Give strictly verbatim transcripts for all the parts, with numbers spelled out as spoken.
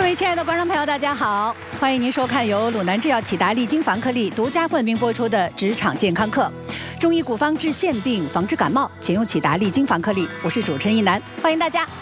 位亲爱的观众朋友，大家好，欢迎您收看由鲁南制药启达利金防克力独家冠名播出的职场健康课。中医古方治腺病，防治感冒，请用启达利金防克力。我是主持人一楠，欢迎大家。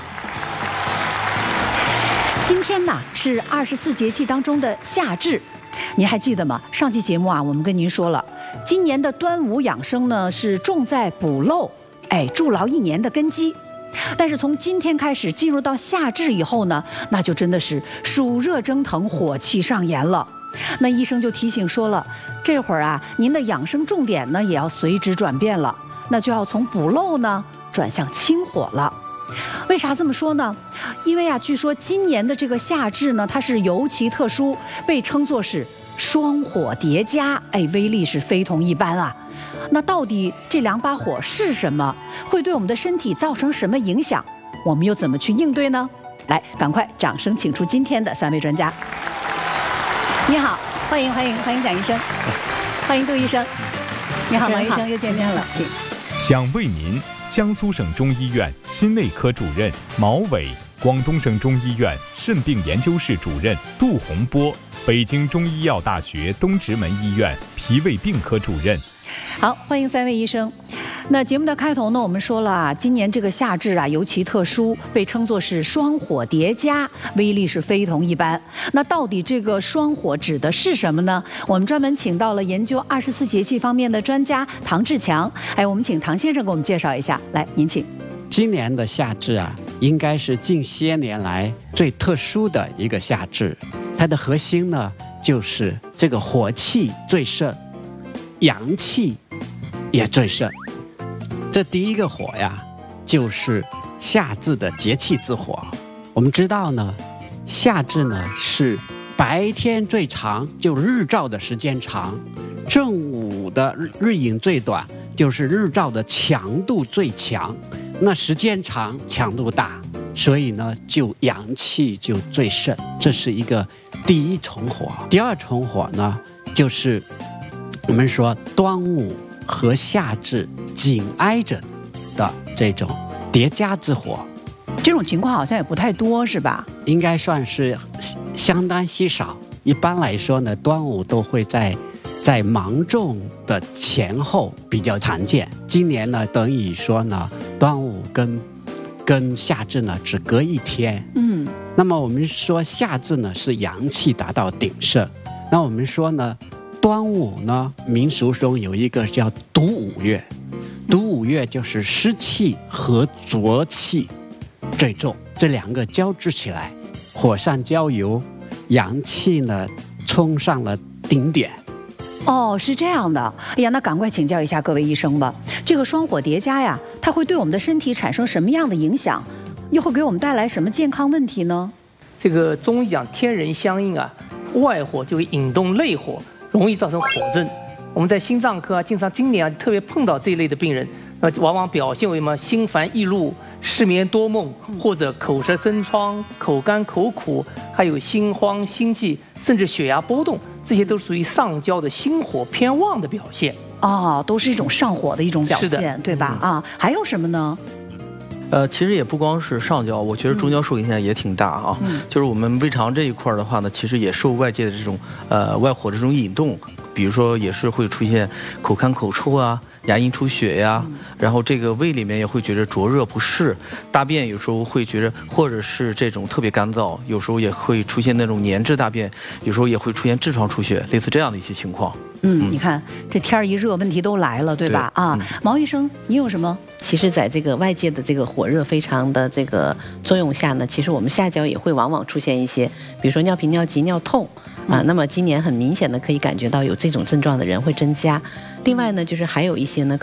今天呢是二十四节气当中的夏至，您还记得吗？上期节目啊，我们跟您说了，今年的端午养生呢是重在补漏，哎，筑牢一年的根基。但是从今天开始进入到夏至以后呢，那就真的是暑热蒸腾，火气上炎了。那医生就提醒说了，这会儿啊，您的养生重点呢也要随之转变了，那就要从补漏呢转向清火了。为啥这么说呢？因为啊，据说今年的这个夏至呢，它是尤其特殊，被称作是双火叠加，哎，威力是非同一般啊。那到底这两把火是什么？会对我们的身体造成什么影响？我们又怎么去应对呢？来，赶快掌声请出今天的三位专家。你好，欢迎欢迎欢迎蒋医生，欢迎杜医生。你好，王医生，又见面了，请。 想为您，江苏省中医院心内科主任毛伟，广东省中医院肾病研究室主任杜洪波，北京中医药大学东直门医院脾胃病科主任。 好，欢迎三位医生。那节目的开头呢，我们说了啊，今年这个夏至啊尤其特殊，被称作是双火叠加，威力是非同一般。那到底这个双火指的是什么呢？我们专门请到了研究二十四节气方面的专家唐志强，哎，我们请唐先生给我们介绍一下。来，您请。 今年的夏至啊，应该是近些年来最特殊的一个夏至，它的核心呢就是这个火气最盛，阳气也最盛。这第一个火呀，就是夏至的节气之火。我们知道呢，夏至呢是白天最长，就日照的时间长；正午的日影最短，就是日照的强度最强。那时间长，强度大，所以呢，就阳气就最盛。这是一个第一重火。第二重火呢，就是我们说端午和夏至紧挨着的这种叠加之火。 这种情况好像也不太多，是吧？ 应该算是相当稀少。一般来说呢，端午都会在在芒种的前后比较常见。今年呢，等于说呢，端午跟跟夏至呢只隔一天。嗯，那么我们说夏至呢是阳气达到鼎盛，那我们说呢，端午呢，民俗中有一个叫毒五月，毒五月就是湿气和浊气最重，这两个交织起来，火上浇油，阳气呢冲上了顶点。 哦，是这样的。哎呀，那赶快请教一下各位医生吧。这个双火叠加呀，它会对我们的身体产生什么样的影响？又会给我们带来什么健康问题呢？ 这个中医讲天人相应啊，外火就会引动内火，容易造成火症。我们在心脏科啊，经常今年啊特别碰到这一类的病人，呃，往往表现为什么心烦易怒、失眠多梦，或者口舌生疮、口干口苦，还有心慌心悸，甚至血压波动，这些都属于上焦的心火偏旺的表现。 哦，都是一种上火的一种表现，对吧？啊，还有什么呢？ 呃，其实也不光是上焦，我觉得中焦受影响也挺大啊。嗯、就是我们胃肠这一块的话呢，其实也受外界的这种呃外火这种引动，比如说也是会出现口干口臭啊。牙龈出血呀，然后这个胃里面也会觉得灼热不适，大便有时候会觉得，或者是这种特别干燥，有时候也会出现那种粘滞大便，有时候也会出现痔疮出血，类似这样的一些情况。 嗯，你看这天儿一热，问题都来了，对吧？对啊，毛医生，你有什么？ 其实，在这个外界的这个火热非常的这个作用下呢，其实我们下焦也会往往出现一些，比如说尿频、尿急、尿痛啊。那么今年很明显的可以感觉到有这种症状的人会增加。另外呢，就是还有一些呢，